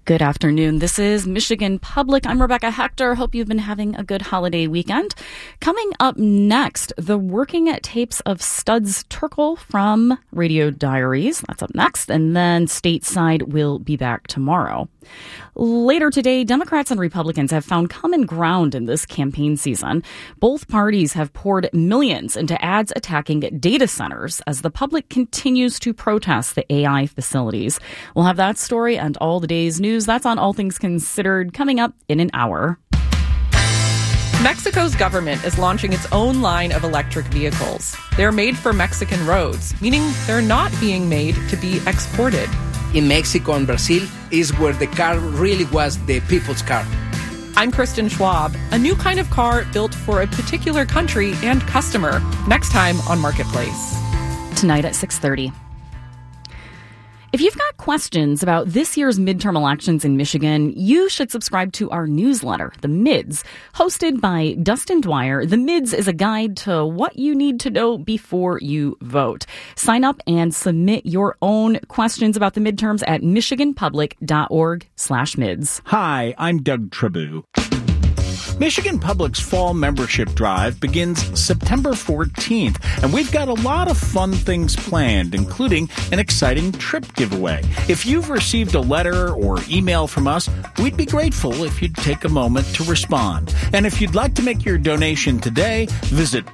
Good afternoon. This is Michigan Public. I'm Rebecca Hector. Hope you've been having a good holiday weekend. Coming up next, the working tapes of Studs Terkel from Radio Diaries. That's up next. And then Stateside will be back tomorrow. Later today, Democrats and Republicans have found common ground in this campaign season. Both parties have poured millions into ads attacking data centers as the public continues to protest the AI facilities. We'll have that story and all the day's news. That's on All Things Considered coming up in an hour. Mexico's government is launching its own line of electric vehicles. They're made for Mexican roads, meaning they're not being made to be exported. In Mexico and Brazil is where the car really was the people's car. I'm Kristen Schwab. A new kind of car built for a particular country and customer. Next time on Marketplace. Tonight at 6:30. If you've got questions about this year's midterm elections in Michigan, you should subscribe to our newsletter, The Mids. Hosted by Dustin Dwyer, The Mids is a guide to what you need to know before you vote. Sign up and submit your own questions about the midterms at michiganpublic.org/mids. Hi, I'm Doug Trabue. Michigan Public's fall membership drive begins September 14th, and we've got a lot of fun things planned, including an exciting trip giveaway. If you've received a letter or email from us, we'd be grateful if you'd take a moment to respond. And if you'd like to make your donation today, visit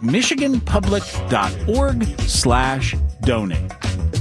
michiganpublic.org/donate.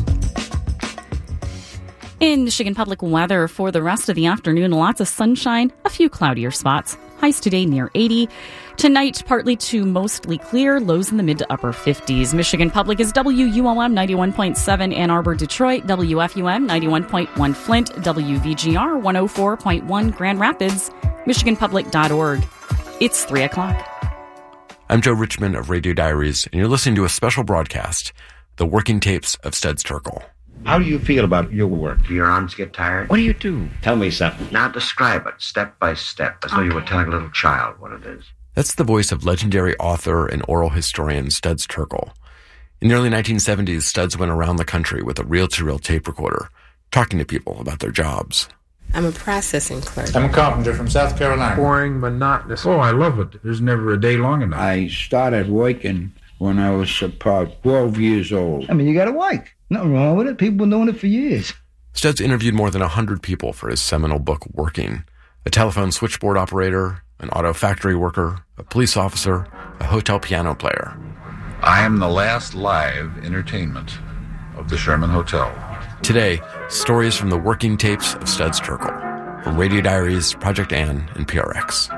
In Michigan Public weather for the rest of the afternoon, lots of sunshine, a few cloudier spots. Highs today near 80. Tonight, partly to mostly clear, lows in the mid to upper 50s. Michigan Public is WUOM 91.7 Ann Arbor, Detroit, WFUM 91.1 Flint, WVGR 104.1 Grand Rapids, michiganpublic.org. It's 3 o'clock. I'm Joe Richmond of Radio Diaries, and you're listening to a special broadcast, The Working Tapes of Studs Terkel. How do you feel about your work? Do your arms get tired? What do you do? Tell me something. Now describe it step by step, as though you were telling a little child what it is. That's the voice of legendary author and oral historian Studs Terkel. In the early 1970s, Studs went around the country with a reel-to-reel tape recorder, talking to people about their jobs. I'm a processing clerk. I'm a carpenter from South Carolina. Boring, monotonous. Oh, I love it. There's never a day long enough. I started working when I was about 12 years old. I mean, you got to work. Nothing wrong with it. People been doing it for years. Studs interviewed more than 100 people for his seminal book, Working. A telephone switchboard operator, an auto factory worker, a police officer, a hotel piano player. I am the last live entertainment of the Sherman Hotel. Today, stories from the working tapes of Studs Terkel. From Radio Diaries, Project Ann, and PRX.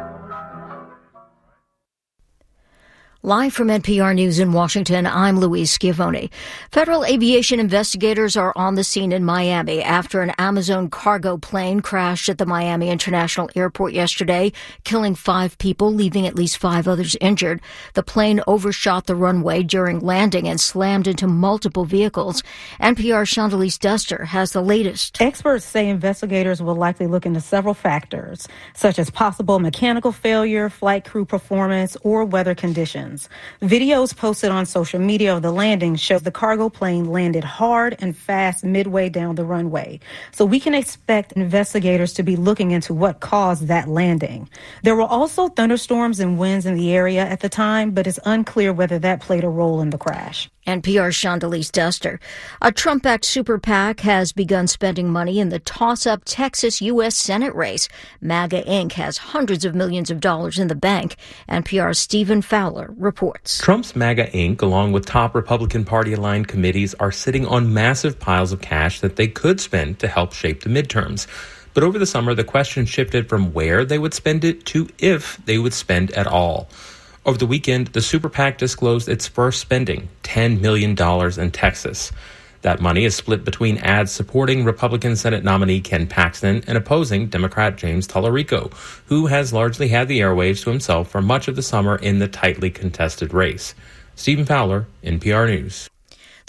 Live from NPR News in Washington, I'm Louise Schiavone. Federal aviation investigators are on the scene in Miami after an Amazon cargo plane crashed at the Miami International Airport yesterday, killing 5 people, leaving at least 5 others injured. The plane overshot the runway during landing and slammed into multiple vehicles. NPR's Chandalise Duster has the latest. Experts say investigators will likely look into several factors, such as possible mechanical failure, flight crew performance, or weather conditions. Videos posted on social media of the landing show the cargo plane landed hard and fast midway down the runway. So we can expect investigators to be looking into what caused that landing. There were also thunderstorms and winds in the area at the time, but it's unclear whether that played a role in the crash. NPR's Chandalise Duster. A Trump-backed super PAC has begun spending money in the toss-up Texas U.S. Senate race. MAGA Inc. has hundreds of millions of dollars in the bank. NPR's Stephen Fowler reports. Trump's MAGA Inc., along with top Republican Party-aligned committees, are sitting on massive piles of cash that they could spend to help shape the midterms. But over the summer, the question shifted from where they would spend it to if they would spend at all. Over the weekend, the Super PAC disclosed its first spending, $10 million in Texas. That money is split between ads supporting Republican Senate nominee Ken Paxton and opposing Democrat James Tallarico, who has largely had the airwaves to himself for much of the summer in the tightly contested race. Stephen Fowler, NPR News.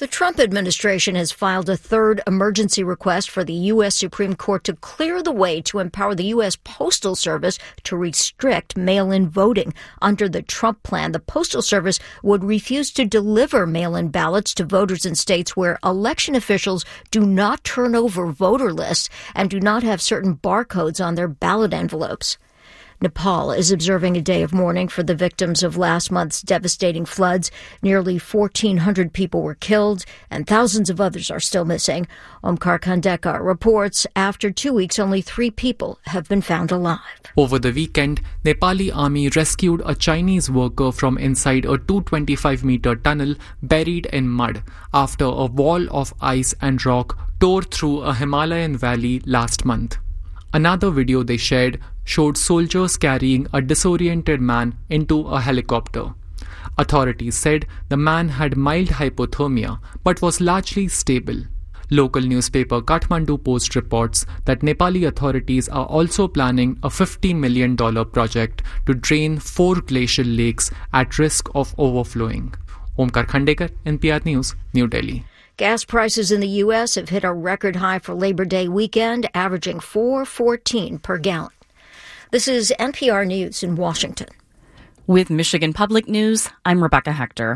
The Trump administration has filed a third emergency request for the U.S. Supreme Court to clear the way to empower the U.S. Postal Service to restrict mail-in voting. Under the Trump plan, the Postal Service would refuse to deliver mail-in ballots to voters in states where election officials do not turn over voter lists and do not have certain barcodes on their ballot envelopes. Nepal is observing a day of mourning for the victims of last month's devastating floods. Nearly 1,400 people were killed, and thousands of others are still missing. Omkar Khandekar reports after 2 weeks, only 3 people have been found alive. Over the weekend, Nepali army rescued a Chinese worker from inside a 225-meter tunnel buried in mud after a wall of ice and rock tore through a Himalayan valley last month. Another video they shared showed soldiers carrying a disoriented man into a helicopter. Authorities said the man had mild hypothermia but was largely stable. Local newspaper Kathmandu Post reports that Nepali authorities are also planning a $50 million project to drain 4 glacial lakes at risk of overflowing. Omkar Khandekar, NPR News, New Delhi. Gas prices in the U.S. have hit a record high for Labor Day weekend, averaging $4.14 per gallon. This is NPR News in Washington. With Michigan Public News, I'm Rebecca Hector.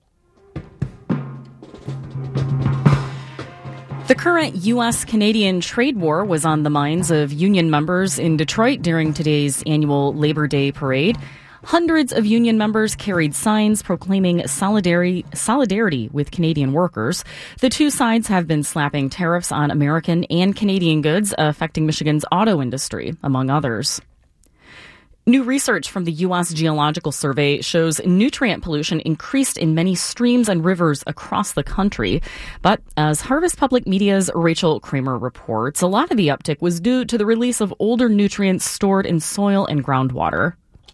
The current U.S.-Canadian trade war was on the minds of union members in Detroit during today's annual Labor Day parade. Hundreds of union members carried signs proclaiming solidarity with Canadian workers. The two sides have been slapping tariffs on American and Canadian goods, affecting Michigan's auto industry, among others. New research from the U.S. Geological Survey shows nutrient pollution increased in many streams and rivers across the country. But as Harvest Public Media's Rachel Kramer reports, a lot of the uptick was due to the release of older nutrients stored in soil and groundwater.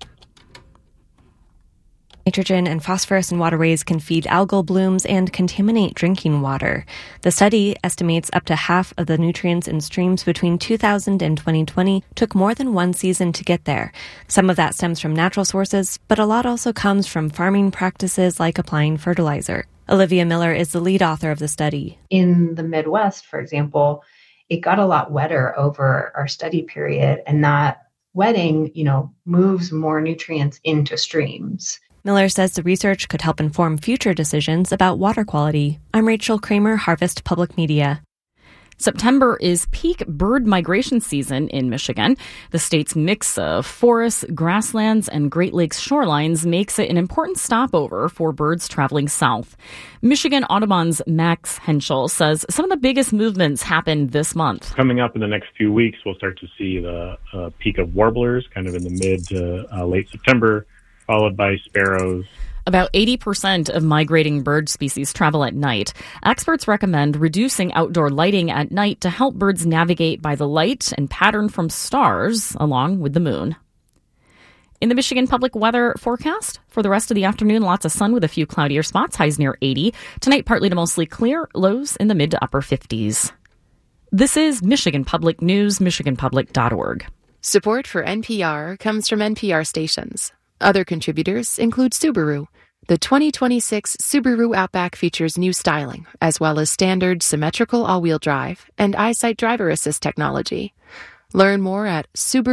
Nitrogen and phosphorus in waterways can feed algal blooms and contaminate drinking water. The study estimates up to half of the nutrients in streams between 2000 and 2020 took more than one season to get there. Some of that stems from natural sources, but a lot also comes from farming practices like applying fertilizer. Olivia Miller is the lead author of the study. In the Midwest, for example, it got a lot wetter over our study period, and that wetting, moves more nutrients into streams. Miller says the research could help inform future decisions about water quality. I'm Rachel Kramer, Harvest Public Media. September is peak bird migration season in Michigan. The state's mix of forests, grasslands, and Great Lakes shorelines makes it an important stopover for birds traveling south. Michigan Audubon's Max Henschel says some of the biggest movements happened this month. Coming up in the next few weeks, we'll start to see the peak of warblers kind of in the mid to late September, followed by sparrows. About 80% of migrating bird species travel at night. Experts recommend reducing outdoor lighting at night to help birds navigate by the light and pattern from stars along with the moon. In the Michigan Public Weather forecast, for the rest of the afternoon, lots of sun with a few cloudier spots, highs near 80. Tonight, partly to mostly clear, lows in the mid to upper 50s. This is Michigan Public News, michiganpublic.org. Support for NPR comes from NPR stations. Other contributors include Subaru. The 2026 Subaru Outback features new styling, as well as standard symmetrical all-wheel drive and EyeSight driver assist technology. Learn more at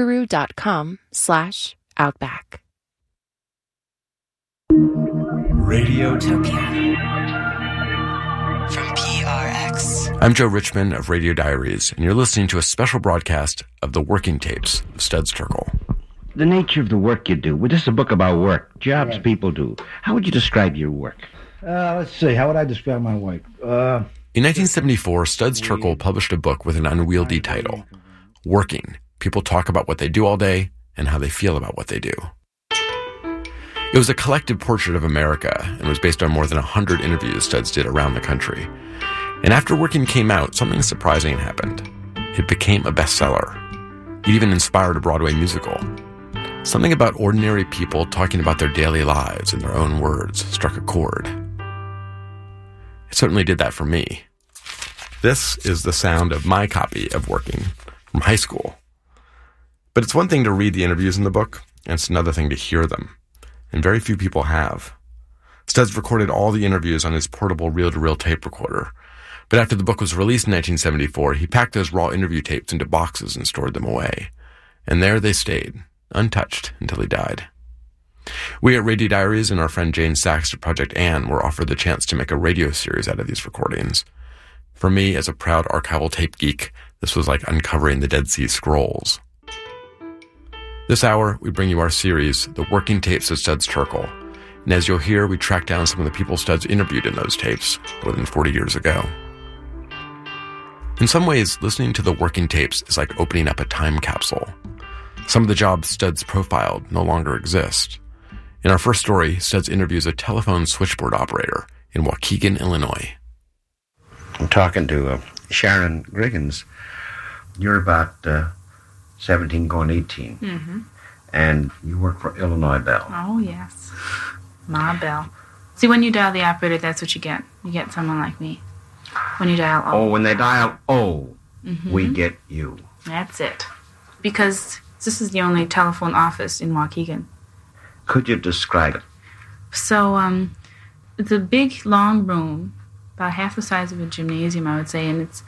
Subaru.com/Outback. Radiotopia from PRX. I'm Joe Richman of Radio Diaries, and you're listening to a special broadcast of the working tapes of Studs Terkel. The nature of the work you do. Well, this is a book about work, jobs people do. How would you describe your work? Let's see. How would I describe my work? In 1974, Studs Terkel published a book with an unwieldy title, Working. People talk about what they do all day and how they feel about what they do. It was a collective portrait of America and was based on more than 100 interviews Studs did around the country. And after Working came out, something surprising happened. It became a bestseller. It even inspired a Broadway musical. Something about ordinary people talking about their daily lives in their own words struck a chord. It certainly did that for me. This is the sound of my copy of Working from high school. But it's one thing to read the interviews in the book, and it's another thing to hear them. And very few people have. Studs recorded all the interviews on his portable reel-to-reel tape recorder. But after the book was released in 1974, he packed those raw interview tapes into boxes and stored them away. And there they stayed, untouched, until he died. We at Radio Diaries and our friend Jane Sachs at Project Ann were offered the chance to make a radio series out of these recordings. For me, as a proud archival tape geek, this was like uncovering the Dead Sea Scrolls. This hour, we bring you our series, The Working Tapes of Studs Terkel. And as you'll hear, we track down some of the people Studs interviewed in those tapes more than 40 years ago. In some ways, listening to the working tapes is like opening up a time capsule. Some of the jobs Studs profiled no longer exist. In our first story, Studs interviews a telephone switchboard operator in Waukegan, Illinois. I'm talking to Sharon Griggins. You're about 17 going 18. Mm-hmm. And you work for Illinois Bell. Oh, yes. Ma Bell. See, when you dial the operator, that's what you get. You get someone like me. When you dial O. Oh, when they dial O, we get you. That's it. Because this is the only telephone office in Waukegan. Could you describe it? So, it's a big, long room, about half the size of a gymnasium, I would say, and it's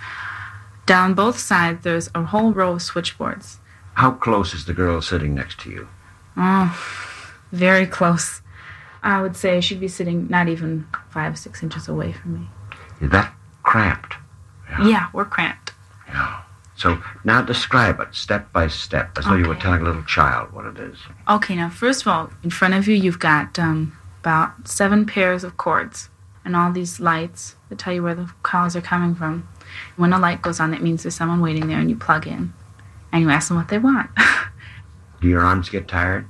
down both sides, there's a whole row of switchboards. How close is the girl sitting next to you? Oh, very close. I would say she'd be sitting not even 5-6 inches away from me. Is that cramped? Yeah, we're cramped. Yeah. So now describe it step by step, as though you were telling a little child what it is. Okay, now first of all, in front of you, you've got about 7 pairs of cords and all these lights that tell you where the calls are coming from. When a light goes on, that means there's someone waiting there, and you plug in and you ask them what they want. Do your arms get tired?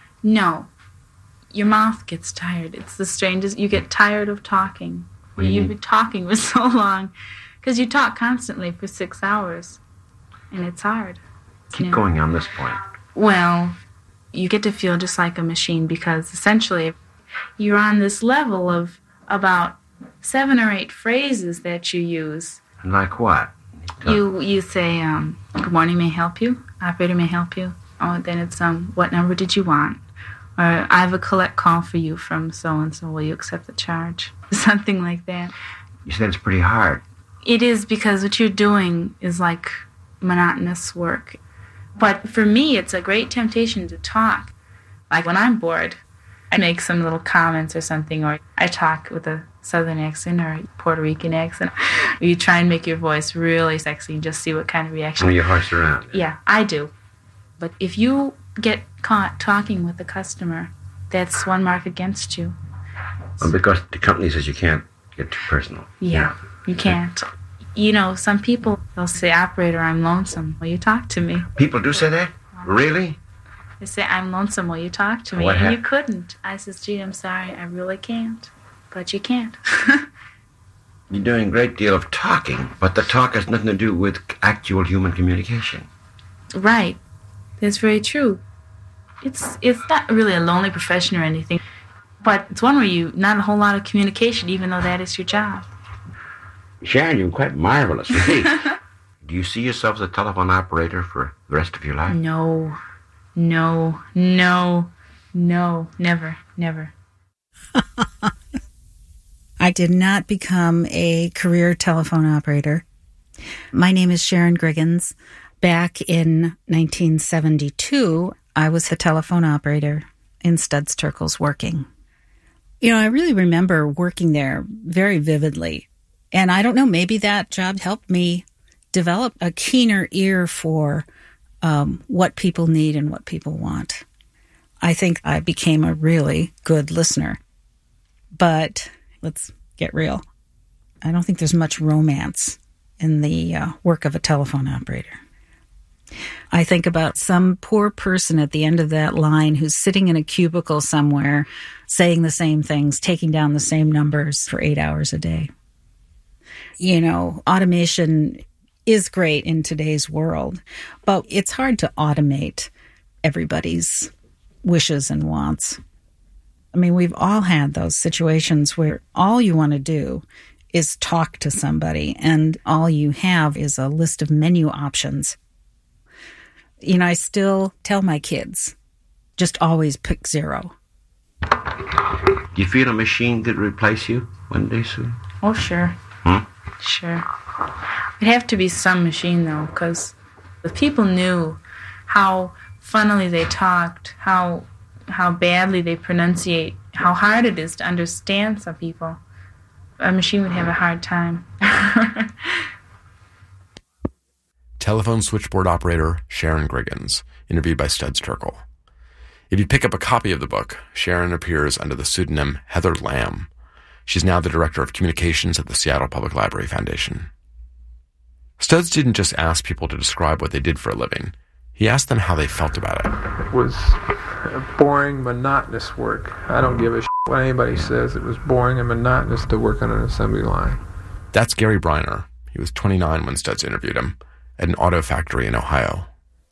No. Your mouth gets tired. It's the strangest. You get tired of talking. You've been talking for so long because you talk constantly for 6 hours, and it's hard. Keep going on this point. Well, you get to feel just like a machine because essentially you're on this level of about 7 or 8 phrases that you use. Like what? You say, good morning, may I help you? Operator, may I help you? Oh, then it's, what number did you want? Or I have a collect call for you from so-and-so. Will you accept the charge? Something like that. You said it's pretty hard. It is because what you're doing is like monotonous work. But for me, it's a great temptation to talk. Like when I'm bored, I make some little comments or something, or I talk with a Southern accent or a Puerto Rican accent. Or you try and make your voice really sexy and just see what kind of reaction. When you horse around. Yeah, I do. But if you get caught talking with the customer, that's one mark against you. Well, because the company says you can't get too personal. Yeah, you can't. You know, some people, they'll say, operator, I'm lonesome. Will you talk to me? People do say that? Really? They say, I'm lonesome. Will you talk to me? What and you couldn't. I says, gee, I'm sorry. I really can't. But you can't. You're doing a great deal of talking, but the talk has nothing to do with actual human communication. Right. That's very true. It's not really a lonely profession or anything, but it's one where you not a whole lot of communication, even though that is your job. Sharon, you're quite marvelous. Really. Do you see yourself as a telephone operator for the rest of your life? No, never. I did not become a career telephone operator. My name is Sharon Griggins. Back in 1972, I was a telephone operator in Studs Terkel's working. You know, I really remember working there very vividly. And I don't know, maybe that job helped me develop a keener ear for what people need and what people want. I think I became a really good listener. But let's get real. I don't think there's much romance in the work of a telephone operator. I think about some poor person at the end of that line who's sitting in a cubicle somewhere, saying the same things, taking down the same numbers for 8 hours a day. You know, automation is great in today's world, but it's hard to automate everybody's wishes and wants. I mean, we've all had those situations where all you want to do is talk to somebody, and all you have is a list of menu options. You know, I still tell my kids, just always pick 0. Do Do you feel a machine could replace you one day soon? Oh, sure. Sure. It'd have to be some machine, though, because if people knew how funnily they talked, how badly they pronunciate, how hard it is to understand some people, a machine would have a hard time. Telephone switchboard operator Sharon Griggins, interviewed by Studs Terkel. If you pick up a copy of the book, Sharon appears under the pseudonym Heather Lamb. She's now the director of communications at the Seattle Public Library Foundation. Studs didn't just ask people to describe what they did for a living. He asked them how they felt about it. It was boring, monotonous work. I don't give a shit what anybody says. It was boring and monotonous to work on an assembly line. That's Gary Briner. He was 29 when Studs interviewed him at an auto factory in Ohio.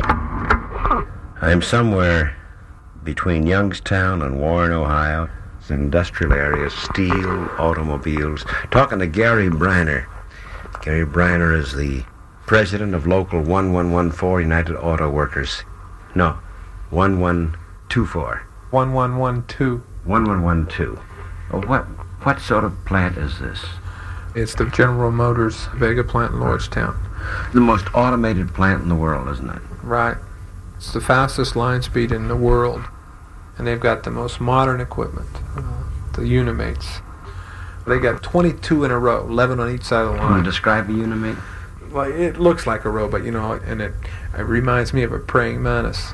I'm somewhere between Youngstown and Warren, Ohio. It's an industrial area, steel, automobiles. Talking to Gary Briner. Gary Briner is the president of Local 1114 United Auto Workers. No, 1124. 1112. 1112. Oh, what sort of plant is this? It's the General Motors Vega plant in Lordstown. The most automated plant in the world, isn't it? Right. It's the fastest line speed in the world. And they've got the most modern equipment, the Unimates. They got 22 in a row, 11 on each side of the line. Can you describe a Unimate? Well, it looks like a robot, and it reminds me of a praying mantis.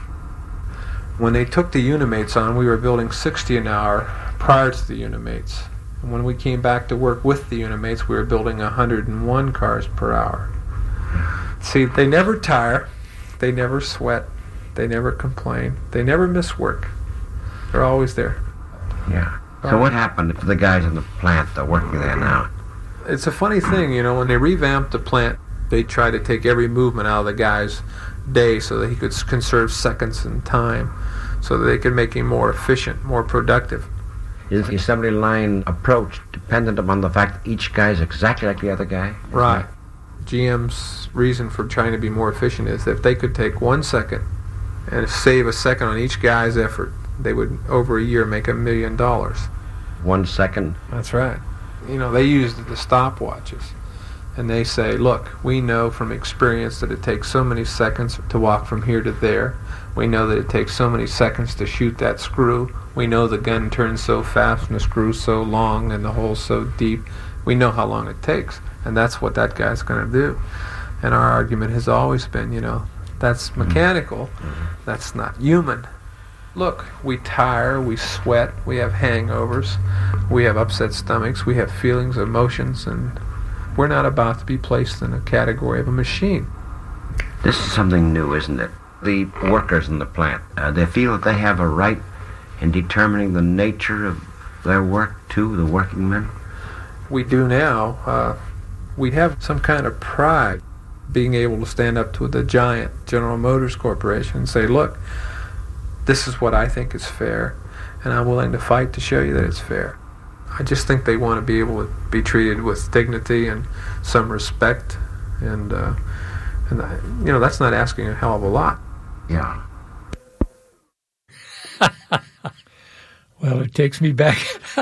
When they took the Unimates on, we were building 60 an hour prior to the Unimates. And when we came back to work with the Unimates, we were building 101 cars per hour. See, they never tire, they never sweat, they never complain, they never miss work. They're always there. Yeah. So what happened to the guys in the plant that are working there now? It's a funny thing, when they revamped the plant, they tried to take every movement out of the guy's day so that he could conserve seconds and time, so that they could make him more efficient, more productive. Is the assembly line approach dependent upon the fact that each guy is exactly like the other guy? Right. GM's reason for trying to be more efficient is that if they could take 1 second and save a second on each guy's effort, they would, over a year, make $1 million. 1 second? That's right. They use the stopwatches. And they say, look, we know from experience that it takes so many seconds to walk from here to there. We know that it takes so many seconds to shoot that screw. We know the gun turns so fast and the screw's so long and the hole's so deep. We know how long it takes. And that's what that guy's going to do. And our argument has always been, that's mechanical. That's not human. Look, we tire, we sweat, we have hangovers, we have upset stomachs, we have feelings, emotions, and we're not about to be placed in a category of a machine. This is something new, isn't it? The workers in the plant, they feel that they have a right in determining the nature of their work, too, the working men? We do now. We have some kind of pride being able to stand up to the giant General Motors Corporation and say, look, this is what I think is fair, and I'm willing to fight to show you that it's fair. I just think they want to be able to be treated with dignity and some respect, and that's not asking a hell of a lot. Yeah. Well, it takes me back.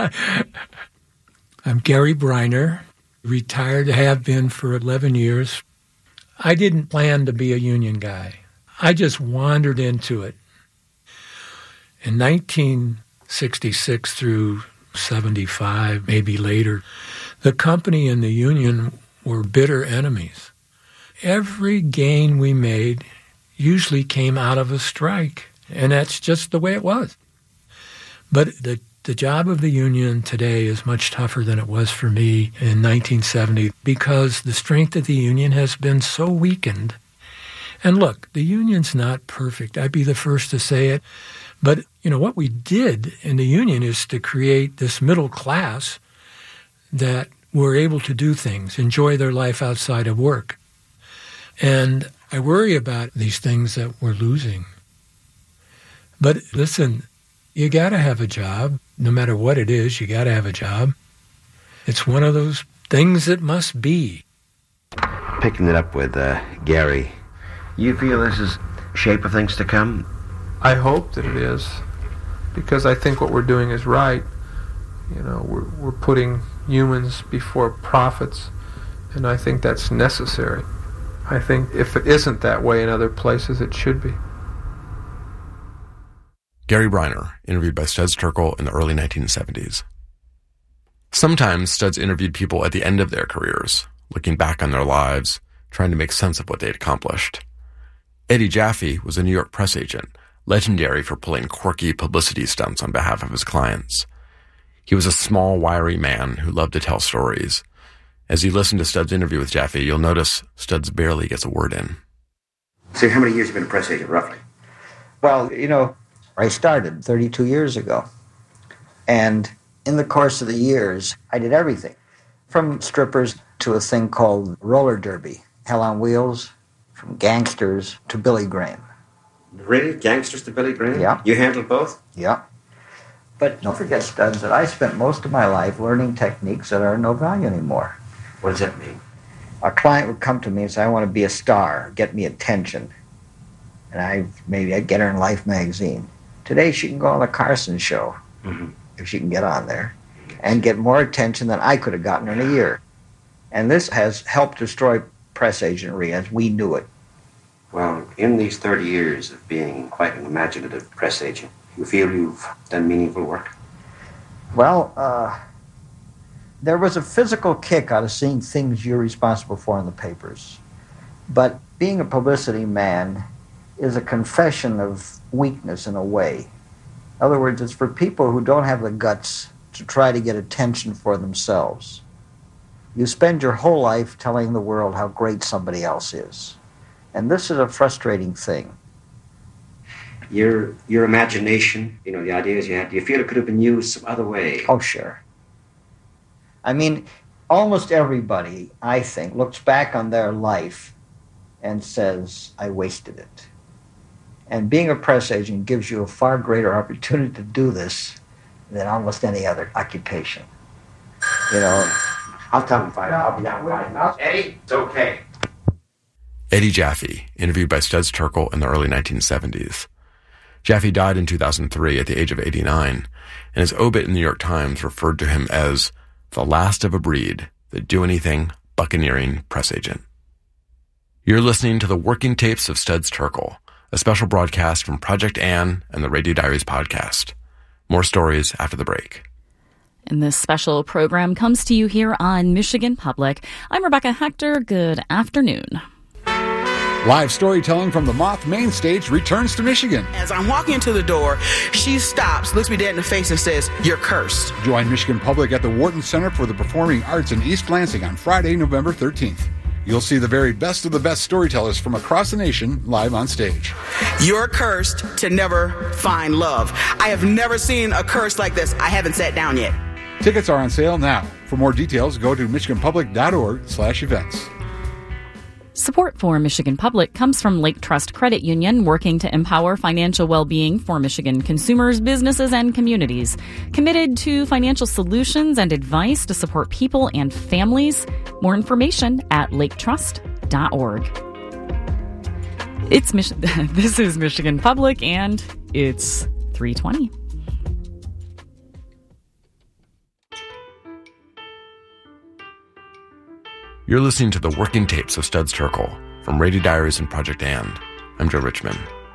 I'm Gary Briner, retired, have been for 11 years. I didn't plan to be a union guy. I just wandered into it. In 1966 through 75, maybe later, the company and the union were bitter enemies. Every gain we made usually came out of a strike, and that's just the way it was. But the job of the union today is much tougher than it was for me in 1970 because the strength of the union has been so weakened. And look, the union's not perfect. I'd be the first to say it. But, what we did in the union is to create this middle class that were able to do things, enjoy their life outside of work. And I worry about these things that we're losing. But listen, you got to have a job. No matter what it is, you got to have a job. It's one of those things that must be. Picking it up with Gary, you feel this is shape of things to come? I hope that it is, because I think what we're doing is right. You know, we're putting humans before profits, and I think that's necessary. I think if it isn't that way in other places, it should be. Gary Briner, interviewed by Studs Terkel in the early 1970s. Sometimes Studs interviewed people at the end of their careers, looking back on their lives, trying to make sense of what they'd accomplished. Eddie Jaffe was a New York press agent, legendary for pulling quirky publicity stunts on behalf of his clients. He was a small, wiry man who loved to tell stories. As you listen to Studs' interview with Jaffe, you'll notice Studs barely gets a word in. So how many years have you been a press agent, roughly? Well, you know, I started 32 years ago. And in the course of the years, I did everything. From strippers to a thing called roller derby, Hell on Wheels, from gangsters to Billy Graham. Really? Gangsters to Billy Graham? Yeah. You handled both? Yeah. But don't forget, Studs, that I spent most of my life learning techniques that are of no value anymore. What does that mean? A client would come to me and say, I want to be a star, get me attention. And I'd get her in Life magazine. Today she can go on the Carson show, if she can get on there, and get more attention than I could have gotten in a year. And this has helped destroy press agentry as we knew it. Well, in these 30 years of being quite an imaginative press agent, you feel you've done meaningful work? Well, there was a physical kick out of seeing things you're responsible for in the papers. But being a publicity man is a confession of weakness in a way. In other words, it's for people who don't have the guts to try to get attention for themselves. You spend your whole life telling the world how great somebody else is. And this is a frustrating thing. Your imagination, you know, the ideas you had, do you feel it could have been used some other way? Oh, sure. I mean, almost everybody, I think, looks back on their life and says, I wasted it. And being a press agent gives you a far greater opportunity to do this than almost any other occupation. You know, I'll tell him 5. I'll be down 5 minutes. Eddie, it's okay. Eddie Jaffe, interviewed by Studs Terkel in the early 1970s. Jaffe died in 2003 at the age of 89, and his obit in the New York Times referred to him as the last of a breed that do anything buccaneering press agent. You're listening to the Working Tapes of Studs Terkel, a special broadcast from Project Ann and the Radio Diaries podcast. More stories after the break. And this special program comes to you here on Michigan Public. I'm Rebecca Hector. Good afternoon. Live storytelling from the Moth Main Stage returns to Michigan. As I'm walking into the door, she stops, looks me dead in the face, and says, "You're cursed." Join Michigan Public at the Wharton Center for the Performing Arts in East Lansing on Friday, November 13th. You'll see the very best of the best storytellers from across the nation live on stage. You're cursed to never find love. I have never seen a curse like this. I haven't sat down yet. Tickets are on sale now. For more details, go to michiganpublic.org/events. Support for Michigan Public comes from Lake Trust Credit Union, working to empower financial well-being for Michigan consumers, businesses, and communities. Committed to financial solutions and advice to support people and families. More information at laketrust.org. This is Michigan Public, and it's 3:20. You're listening to the Working Tapes of Studs Terkel from Radio Diaries and Project Ann. I'm Joe Richmond.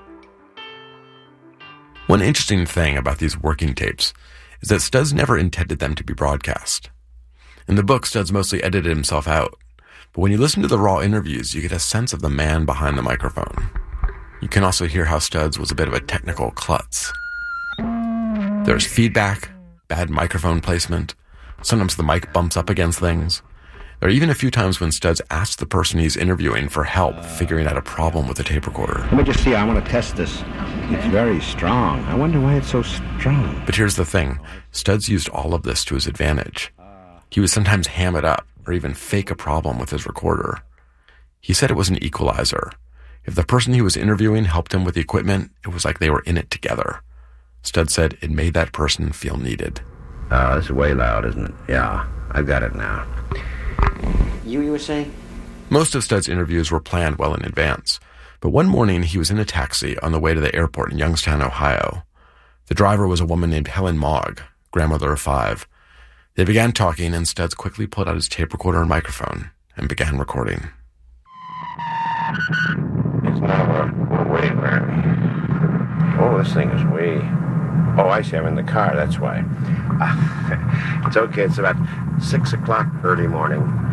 One interesting thing about these working tapes is that Studs never intended them to be broadcast. In the book, Studs mostly edited himself out, but when you listen to the raw interviews, you get a sense of the man behind the microphone. You can also hear how Studs was a bit of a technical klutz. There's feedback, bad microphone placement, sometimes the mic bumps up against things. There are even a few times when Studs asked the person he's interviewing for help figuring out a problem with the tape recorder. Let me just see. I want to test this. It's very strong. I wonder why it's so strong. But here's the thing. Studs used all of this to his advantage. He would sometimes ham it up or even fake a problem with his recorder. He said it was an equalizer. If the person he was interviewing helped him with the equipment, it was like they were in it together. Studs said it made that person feel needed. Oh, this is way loud, isn't it? Yeah, I've got it now. You were saying? Most of Studs' interviews were planned well in advance, but one morning he was in a taxi on the way to the airport in Youngstown, Ohio. The driver was a woman named Helen Mogg, grandmother of 5, They began talking, and Studs quickly pulled out his tape recorder and microphone and began recording. It's now we're way where. Oh, this thing is way. Oh, I see. I'm in the car. That's why. It's okay. It's about 6 o'clock early morning.